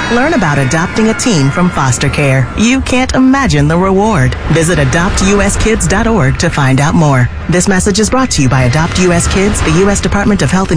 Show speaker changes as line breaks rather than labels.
Learn about adopting a teen from foster care. You can't imagine the reward. Visit adoptuskids.org to find out more. This message is brought to you by Adopt US Kids, the U.S. Department of Health and